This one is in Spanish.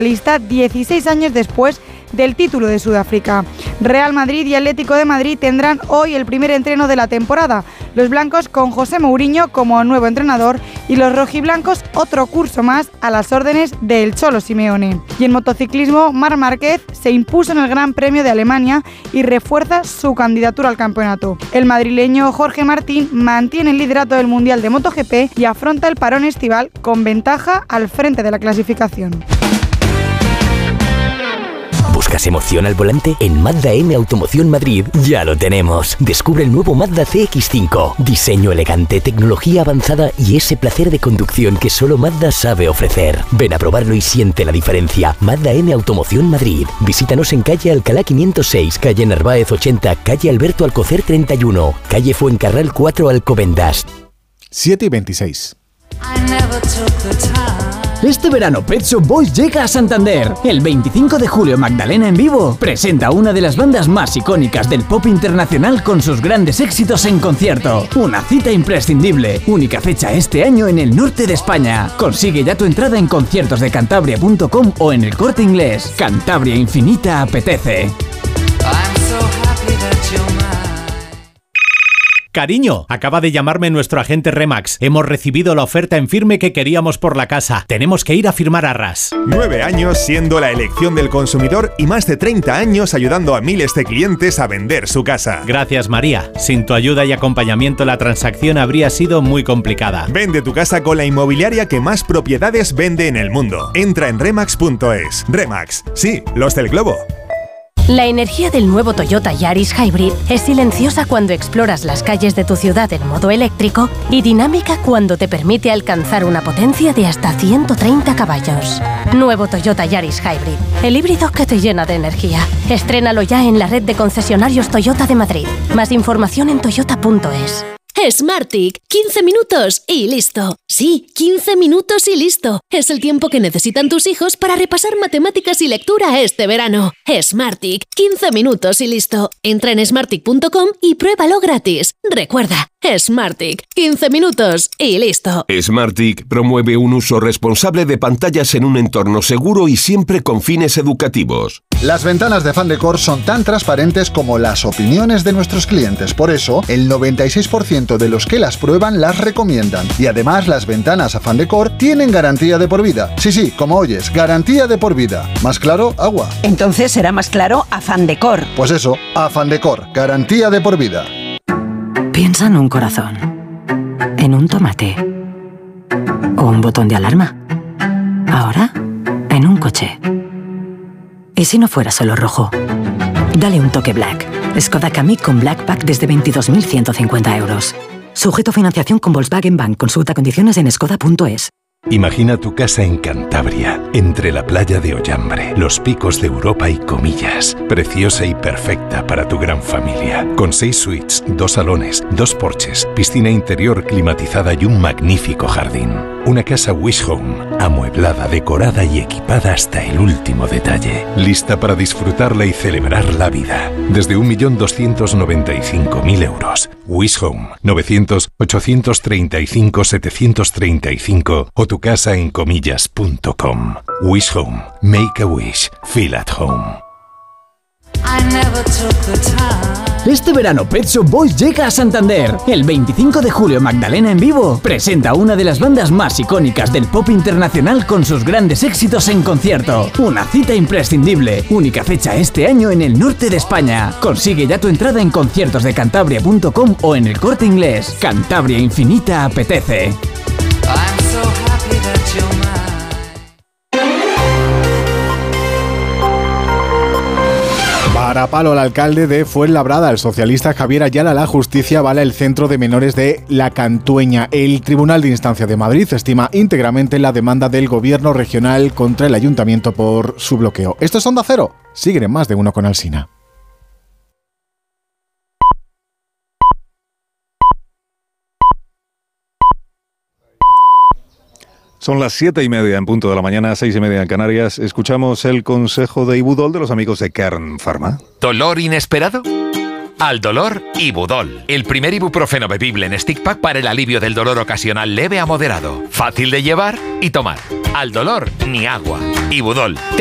lista 16 años después del título de Sudáfrica. Real Madrid y Atlético de Madrid tendrán hoy el primer entreno de la temporada. Los blancos con José Mourinho como nuevo entrenador y los rojiblancos otro curso más a las órdenes del Cholo Simeone. Y en motociclismo, Marc Márquez se impuso en el Gran Premio de Alemania y refuerza su candidatura al campeonato. El madrileño Jorge Martín mantiene el liderato del Mundial de MotoGP y afronta el parón estival con ventaja al frente de la clasificación. ¿Buscas emoción al volante? En Mazda M Automoción Madrid ya lo tenemos. Descubre el nuevo Mazda CX-5. Diseño elegante, tecnología avanzada y ese placer de conducción que solo Mazda sabe ofrecer. Ven a probarlo y siente la diferencia. Mazda M Automoción Madrid. Visítanos en calle Alcalá 506, calle Narváez 80, calle Alberto Alcocer 31, calle Fuencarral 4 Alcobendas. 7:26. Este verano Pet Shop Boys llega a Santander. El 25 de julio Magdalena en vivo presenta a una de las bandas más icónicas del pop internacional con sus grandes éxitos en concierto. Una cita imprescindible. Única fecha este año en el norte de España. Consigue ya tu entrada en conciertosdecantabria.com o en El Corte Inglés. Cantabria Infinita apetece. Cariño, acaba de llamarme nuestro agente Remax. Hemos recibido la oferta en firme que queríamos por la casa. Tenemos que ir a firmar arras. 9 años siendo la elección del consumidor y más de 30 años ayudando a miles de clientes a vender su casa. Gracias, María. Sin tu ayuda y acompañamiento la transacción habría sido muy complicada. Vende tu casa con la inmobiliaria que más propiedades vende en el mundo. Entra en Remax.es. Remax, sí, los del globo. La energía del nuevo Toyota Yaris Hybrid es silenciosa cuando exploras las calles de tu ciudad en modo eléctrico y dinámica cuando te permite alcanzar una potencia de hasta 130 caballos. Nuevo Toyota Yaris Hybrid, el híbrido que te llena de energía. Estrénalo ya en la red de concesionarios Toyota de Madrid. Más información en toyota.es. Smartick, 15 minutos y listo. Sí, 15 minutos y listo. Es el tiempo que necesitan tus hijos para repasar matemáticas y lectura este verano. Smartick, 15 minutos y listo. Entra en smartick.com y pruébalo gratis. Recuerda, Smartick, 15 minutos y listo. Smartick promueve un uso responsable de pantallas en un entorno seguro y siempre con fines educativos. Las ventanas de Fandecor son tan transparentes como las opiniones de nuestros clientes. Por eso, el 96% de los que las prueban las recomiendan. Y además, las ventanas Fandecor tienen garantía de por vida. Sí, como oyes, garantía de por vida. ¿Más claro? Agua. Entonces será más claro Fandecor. Pues eso, Fandecor, garantía de por vida. Piensa en un corazón, en un tomate o un botón de alarma. Ahora, en un coche. ¿Y si no fuera solo rojo? Dale un toque Black. Skoda Kamiq con Black Pack desde 22.150 euros. Sujeto a financiación con Volkswagen Bank. Consulta condiciones en skoda.es. Imagina tu casa en Cantabria, entre la playa de Ollambre, los picos de Europa y Comillas. Preciosa y perfecta para tu gran familia. Con 6 suites, 2 salones, 2 porches, piscina interior climatizada y un magnífico jardín. Una casa Wish Home, amueblada, decorada y equipada hasta el último detalle. Lista para disfrutarla y celebrar la vida. Desde 1.295.000 euros. Wish Home, 900-835-735 o tu casa en comillas.com. Wish Home. Make a wish. Feel at home. Este verano Pet Shop Boys llega a Santander. El 25 de julio Magdalena en vivo presenta a una de las bandas más icónicas del pop internacional con sus grandes éxitos en concierto. Una cita imprescindible. Única fecha este año en el norte de España. Consigue ya tu entrada en conciertosdecantabria.com o en El Corte Inglés. Cantabria Infinita apetece. Para palo al alcalde de Fuenlabrada, el socialista Javier Ayala. La justicia avala el centro de menores de La Cantueña. El Tribunal de Instancia de Madrid estima íntegramente la demanda del gobierno regional contra el ayuntamiento por su bloqueo. Esto es Onda Cero. Siguen en Más de Uno con Alsina. Son las 7:30 en punto de la mañana, 6:30 en Canarias. Escuchamos el consejo de Ibudol de los amigos de Kern Pharma. ¿Dolor inesperado? Al dolor, Ibudol. El primer ibuprofeno bebible en stick pack para el alivio del dolor ocasional leve a moderado. Fácil de llevar y tomar. Al dolor, ni agua. Ibudol.